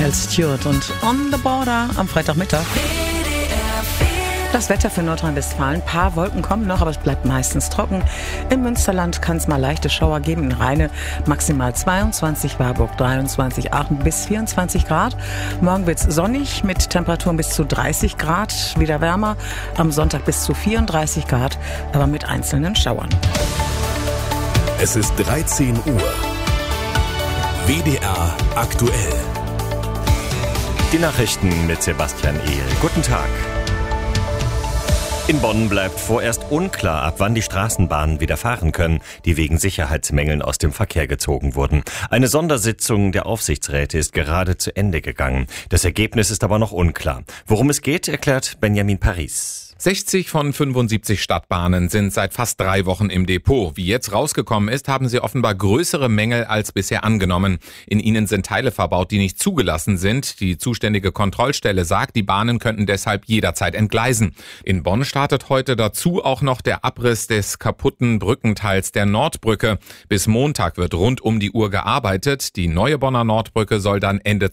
Daniel Stewart und On the Border am Freitagmittag. Das Wetter für Nordrhein-Westfalen. Ein paar Wolken kommen noch, aber es bleibt meistens trocken. Im Münsterland kann es mal leichte Schauer geben. In Rheine maximal 22, Warburg 23, Aachen bis 24 Grad. Morgen wird es sonnig mit Temperaturen bis zu 30 Grad, wieder wärmer. Am Sonntag bis zu 34 Grad, aber mit einzelnen Schauern. Es ist 13 Uhr. WDR aktuell. Die Nachrichten mit Sebastian Ehl. Guten Tag. In Bonn bleibt vorerst unklar, ab wann die Straßenbahnen wieder fahren können, die wegen Sicherheitsmängeln aus dem Verkehr gezogen wurden. Eine Sondersitzung der Aufsichtsräte ist gerade zu Ende gegangen. Das Ergebnis ist aber noch unklar. Worum es geht, erklärt Benjamin Paris. 60 von 75 Stadtbahnen sind seit fast 3 Wochen im Depot. Wie jetzt rausgekommen ist, haben sie offenbar größere Mängel als bisher angenommen. In ihnen sind Teile verbaut, die nicht zugelassen sind. Die zuständige Kontrollstelle sagt, die Bahnen könnten deshalb jederzeit entgleisen. In Bonn startet heute dazu auch noch der Abriss des kaputten Brückenteils der Nordbrücke. Bis Montag wird rund um die Uhr gearbeitet. Die neue Bonner Nordbrücke soll dann Ende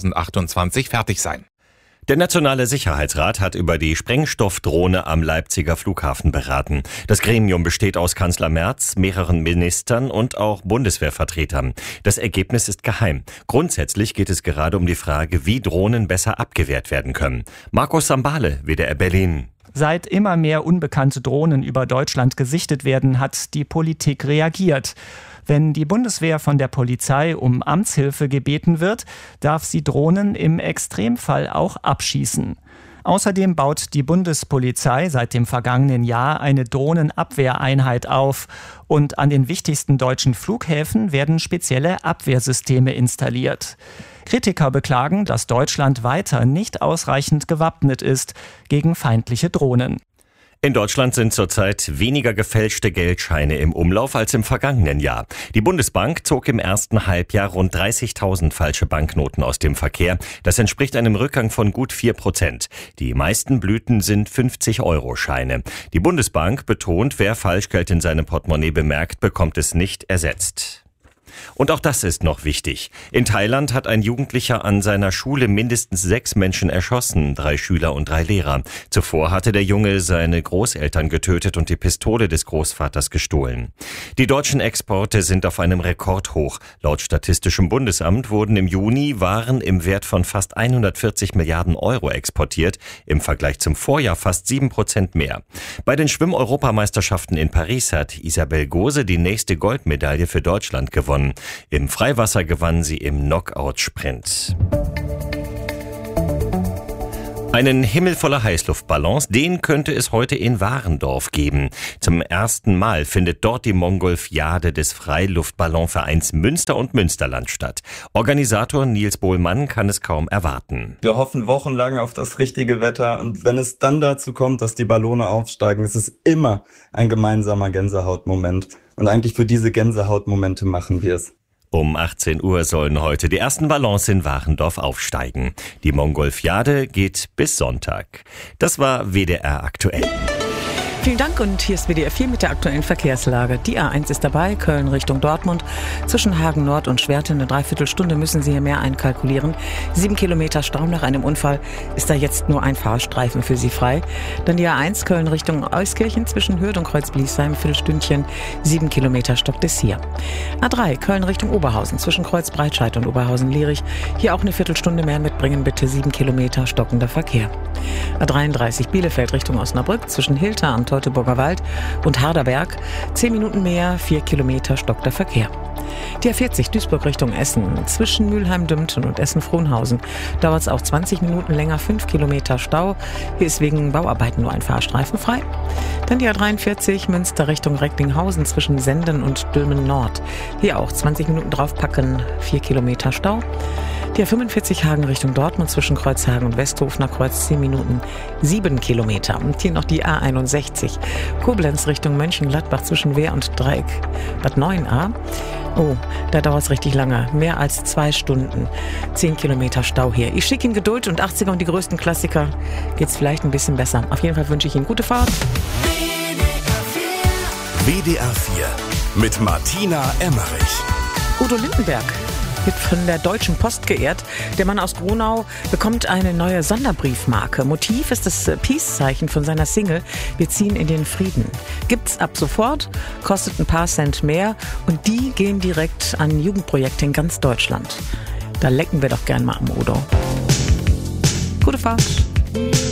2028 fertig sein. Der Nationale Sicherheitsrat hat über die Sprengstoffdrohne am Leipziger Flughafen beraten. Das Gremium besteht aus Kanzler Merz, mehreren Ministern und auch Bundeswehrvertretern. Das Ergebnis ist geheim. Grundsätzlich geht es gerade um die Frage, wie Drohnen besser abgewehrt werden können. Markus Sambale, WDR Berlin. Seit immer mehr unbekannte Drohnen über Deutschland gesichtet werden, hat die Politik reagiert. Wenn die Bundeswehr von der Polizei um Amtshilfe gebeten wird, darf sie Drohnen im Extremfall auch abschießen. Außerdem baut die Bundespolizei seit dem vergangenen Jahr eine Drohnenabwehreinheit auf. Und an den wichtigsten deutschen Flughäfen werden spezielle Abwehrsysteme installiert. Kritiker beklagen, dass Deutschland weiter nicht ausreichend gewappnet ist gegen feindliche Drohnen. In Deutschland sind zurzeit weniger gefälschte Geldscheine im Umlauf als im vergangenen Jahr. Die Bundesbank zog im ersten Halbjahr rund 30.000 falsche Banknoten aus dem Verkehr. Das entspricht einem Rückgang von gut 4%. Die meisten Blüten sind 50-Euro-Scheine. Die Bundesbank betont, wer Falschgeld in seinem Portemonnaie bemerkt, bekommt es nicht ersetzt. Und auch das ist noch wichtig. In Thailand hat ein Jugendlicher an seiner Schule mindestens 6 Menschen erschossen, 3 Schüler und 3 Lehrer. Zuvor hatte der Junge seine Großeltern getötet und die Pistole des Großvaters gestohlen. Die deutschen Exporte sind auf einem Rekordhoch. Laut Statistischem Bundesamt wurden im Juni Waren im Wert von fast 140 Milliarden Euro exportiert, im Vergleich zum Vorjahr fast 7% mehr. Bei den Schwimm-Europameisterschaften in Paris hat Isabel Gose die nächste Goldmedaille für Deutschland gewonnen. Im Freiwasser gewann sie im Knockout-Sprint. Einen Himmel voller Heißluftballons, den könnte es heute in Warendorf geben. Zum ersten Mal findet dort die Mongolfiade des Freiluftballonvereins Münster und Münsterland statt. Organisator Nils Bohlmann kann es kaum erwarten. Wir hoffen wochenlang auf das richtige Wetter und wenn es dann dazu kommt, dass die Ballone aufsteigen, ist es immer ein gemeinsamer Gänsehautmoment. Und eigentlich für diese Gänsehautmomente machen wir es. Um 18 Uhr sollen heute die ersten Ballons in Warendorf aufsteigen. Die Mongolfiade geht bis Sonntag. Das war WDR aktuell. Vielen Dank und hier ist WDR 4 mit der aktuellen Verkehrslage. Die A1 ist dabei, Köln Richtung Dortmund. Zwischen Hagen Nord und Schwerte eine Dreiviertelstunde müssen Sie hier mehr einkalkulieren. 7 Kilometer Stau nach einem Unfall, ist da jetzt nur ein Fahrstreifen für Sie frei. Dann die A1 Köln Richtung Euskirchen zwischen Hürth und Kreuz-Bliesheim, ein Viertelstündchen, 7 Kilometer stockt es hier. A3 Köln Richtung Oberhausen zwischen Kreuz-Breitscheid und Oberhausen-Lierich. Hier auch eine Viertelstunde mehr mitbringen, bitte 7 Kilometer stockender Verkehr. A33 Bielefeld Richtung Osnabrück zwischen Hilter am Teutoburger Wald und Harderberg. 10 Minuten mehr, 4 Kilometer stockter Verkehr. Die A40 Duisburg Richtung Essen. Zwischen Mülheim-Dümten und Essen-Frohnhausen dauert es auch 20 Minuten länger, 5 Kilometer Stau. Hier ist wegen Bauarbeiten nur ein Fahrstreifen frei. Dann die A43 Münster Richtung Recklinghausen zwischen Senden und Dülmen Nord. Hier auch 20 Minuten draufpacken, 4 Kilometer Stau. Die A45 Hagen Richtung Dortmund zwischen Kreuzhagen und Westhof nach Kreuz 10 Minuten, 7 Kilometer. Und hier noch die A61 Koblenz Richtung Mönchengladbach zwischen Wehr und Dreieck Bad 9a. Oh, da dauert es richtig lange. Mehr als 2 Stunden. 10 Kilometer Stau hier. Ich schicke Ihnen Geduld und 80er und die größten Klassiker geht's vielleicht ein bisschen besser. Auf jeden Fall wünsche ich Ihnen gute Fahrt. WDR 4 mit Martina Emmerich. Udo Lindenberg. wird von der Deutschen Post geehrt. Der Mann aus Gronau bekommt eine neue Sonderbriefmarke. Motiv ist das Peace-Zeichen von seiner Single Wir ziehen in den Frieden. Gibt's ab sofort, kostet ein paar Cent mehr und die gehen direkt an Jugendprojekte in ganz Deutschland. Da lecken wir doch gern mal am Udo. Gute Fahrt.